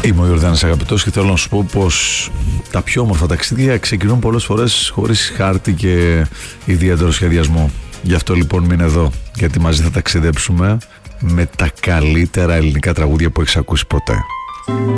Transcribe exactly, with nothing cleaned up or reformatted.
Είμαι ο Ιορδάνης Αγαπητός και θέλω να σου πω πως τα πιο όμορφα ταξίδια ξεκινούν πολλές φορές χωρίς χάρτη και ιδιαίτερο σχεδιασμό. Γι' αυτό λοιπόν μείνε εδώ, γιατί μαζί θα ταξιδέψουμε με τα καλύτερα ελληνικά τραγούδια που έχεις ακούσει ποτέ.